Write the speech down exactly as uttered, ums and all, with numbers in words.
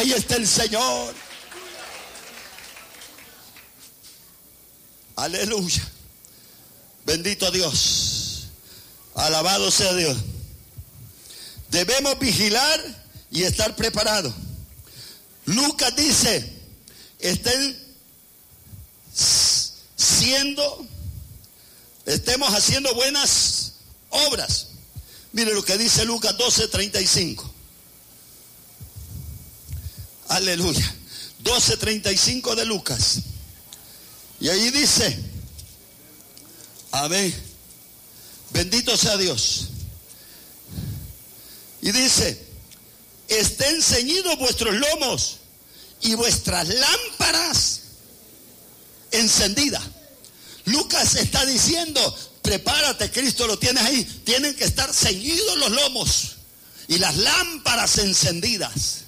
ahí está el Señor. Aleluya. Bendito Dios. Alabado sea Dios. Debemos vigilar y estar preparados. Lucas dice, estén siendo, estemos haciendo buenas obras. Mire lo que dice Lucas doce treinta y cinco. Aleluya. doce treinta y cinco de Lucas. Y ahí dice, amén, bendito sea Dios. Y dice, estén ceñidos vuestros lomos y vuestras lámparas encendidas. Lucas está diciendo, prepárate, Cristo lo tienes ahí. Tienen que estar ceñidos los lomos y las lámparas encendidas.